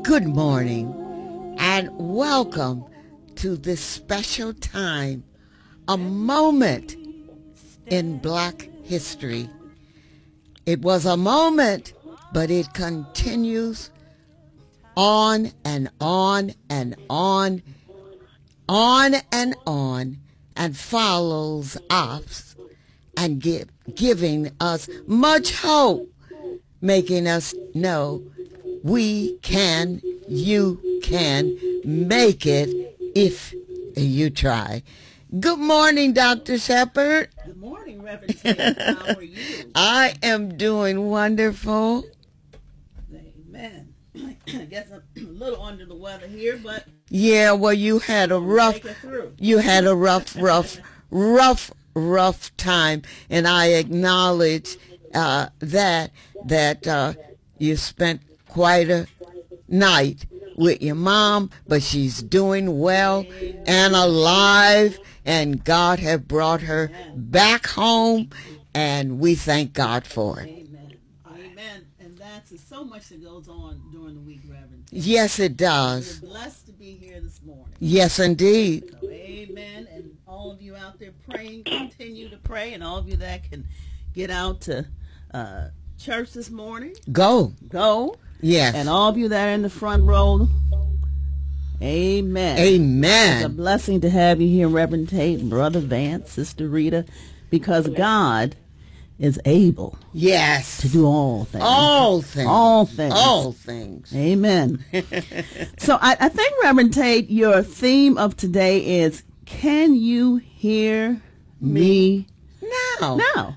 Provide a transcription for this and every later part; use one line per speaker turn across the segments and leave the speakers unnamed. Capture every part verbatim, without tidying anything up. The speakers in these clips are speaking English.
Good morning and welcome to this special time, a moment in Black history. It was a moment, but it continues on and on and on, on and on, and follows us and give, giving us much hope, making us know we can, you can make it if you try. Good morning, Doctor Shepard.
Good morning, Reverend Ted. How are you?
I am doing wonderful.
Amen. I guess I'm a little under the weather here, but
yeah, well, you had a rough, you had a rough, rough, rough, rough time, and I acknowledge uh, that that uh, you spent quite a night with your mom, but she's doing well and alive, and God have brought her back home, and we thank God for it.
Amen. Amen. And that's so much that goes on during the week, Reverend.
Yes, it does.
We're blessed to be here this morning.
Yes, indeed.
So, amen. And all of you out there praying, continue to pray, and all of you that can get out to uh, church this morning,
Go.
go.
Yes.
And all of you that are in the front row, amen.
Amen.
It's a blessing to have you here, Reverend Tate, Brother Vance, Sister Rita, because God is able
Yes.
to do all things.
All things.
All things.
All things.
Amen. So I, I think, Reverend Tate, your theme of today is, can you hear me
Now.
now?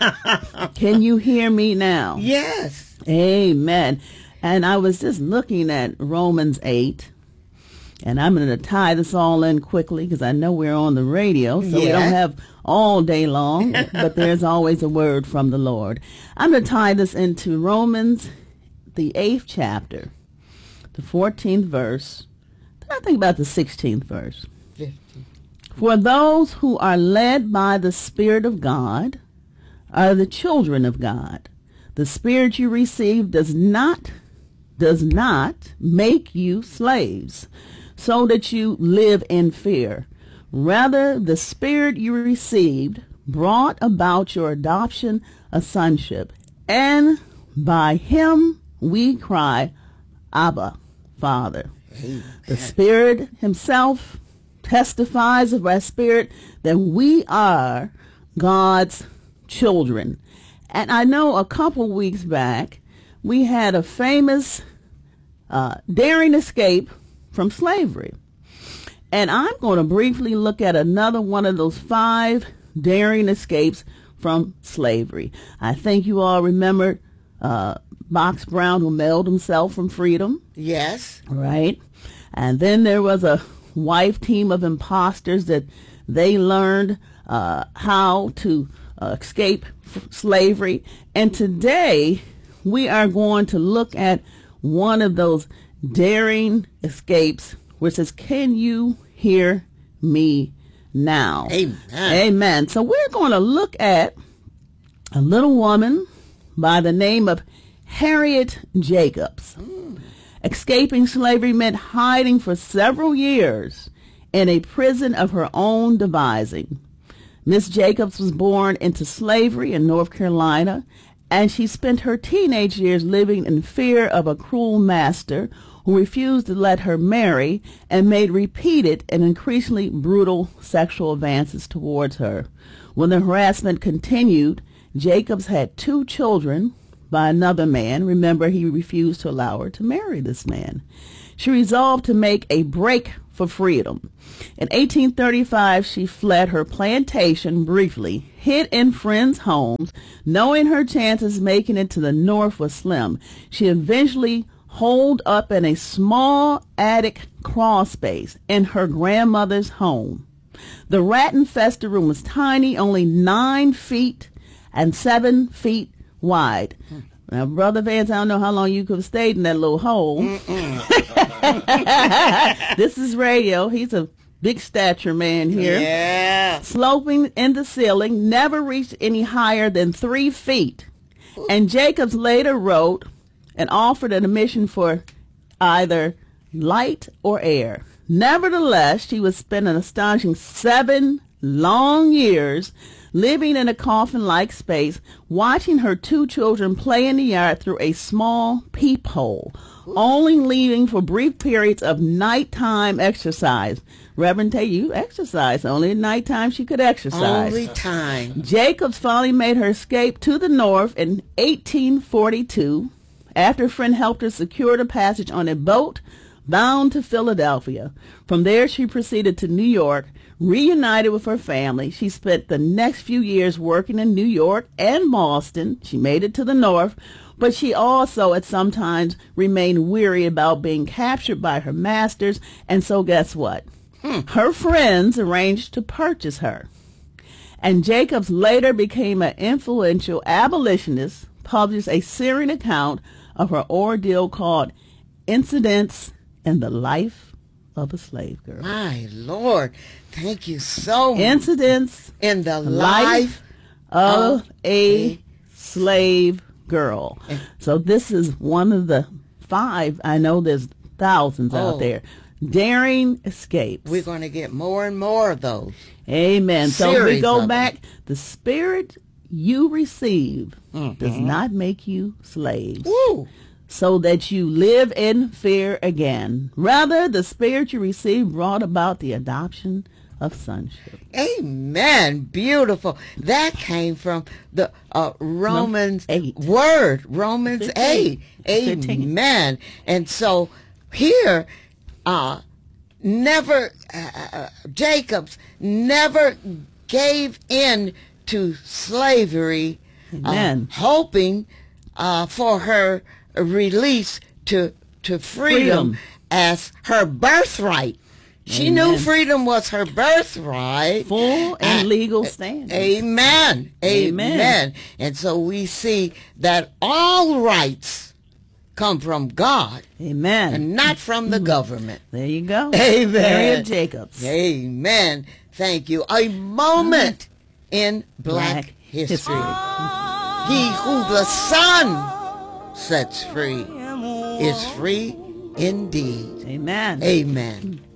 Can you hear me now?
Yes.
Amen. And I was just looking at Romans eight, and I'm going to tie this all in quickly because I know we're on the radio, so we
Yeah.
don't have all day long, but there's always a word from the Lord. I'm going to tie this into Romans, the eighth chapter, the fourteenth verse. Then I think about the sixteenth verse.
Fifty.
For those who are led by the Spirit of God are the children of God. The Spirit you receive does not does not make you slaves, so that you live in fear. Rather, the Spirit you received brought about your adoption of sonship, and by him we cry, Abba, Father.
Amen.
The Spirit himself testifies of our spirit that we are God's children. And I know a couple weeks back, we had a famous uh, daring escape from slavery. And I'm going to briefly look at another one of those five daring escapes from slavery. I think you all remember uh, Box Brown, who mailed himself from freedom.
Yes.
Right? And then there was a wife team of imposters that they learned uh, how to uh, escape f- slavery. And today we are going to look at one of those daring escapes, which says, can you hear me now?
Amen.
Amen. So we're going to look at a little woman by the name of Harriet Jacobs.
Mm.
Escaping slavery meant hiding for several years in a prison of her own devising. Miss Jacobs was born into slavery in North Carolina, and she spent her teenage years living in fear of a cruel master who refused to let her marry and made repeated and increasingly brutal sexual advances towards her. When the harassment continued, Jacobs had two children by another man. Remember, he refused to allow her to marry this man. She resolved to make a break for freedom. In eighteen thirty-five, she fled her plantation briefly, hid in friends' homes, knowing her chances making it to the North was slim. She eventually holed up in a small attic crawl space in her grandmother's home. The rat-infested room was tiny, only nine feet and seven feet wide. Now, Brother Vance, I don't know how long you could have stayed in that little hole. This is radio. He's a big stature man here.
Yeah.
Sloping in the ceiling, never reached any higher than three feet. And Jacobs later wrote and offered an admission for either light or air. Nevertheless, she would spend an astonishing seven long years living in a coffin-like space, watching her two children play in the yard through a small peephole, only leaving for brief periods of nighttime exercise. Reverend Tay, you exercise. Only at nighttime she could exercise.
Only time.
Jacobs finally made her escape to the north in eighteen forty-two after a friend helped her secure the passage on a boat bound to Philadelphia. From there, she proceeded to New York. Reunited with her family, she spent the next few years working in New York and Boston. She made it to the north, but she also at some times remained weary about being captured by her masters, and so guess what? Hmm. Her friends arranged to purchase her. And Jacobs later became an influential abolitionist, published a searing account of her ordeal called Incidents in the Life of a Slave Girl.
My Lord, thank you so much.
Incidents
in the
life, life of, of a, a slave girl. So this is one of the five, I know there's thousands oh. out there, daring escapes.
We're going to get more and more of those.
Amen. So we go back, them. The spirit you receive mm-hmm. does not make you slaves.
Woo.
So that you live in fear again. Rather, the spirit you received brought about the adoption of sonship.
Amen. Beautiful. That came from the uh, Romans eight. Word, Romans eight. Amen. And so here, uh, never, uh, Jacobs never gave in to slavery,
Amen.
Uh, hoping uh, for her release to to freedom, freedom as her birthright. She Amen. Knew freedom was her birthright.
Full and uh, legal standing.
Amen. Amen.
Amen.
And so we see that all rights come from God.
Amen.
And not from the government.
There you go.
Amen.
Harriet Jacobs.
Amen. Thank you. A moment in Black, Black history. history. He who the Son sets free is free indeed.
Amen.
Amen.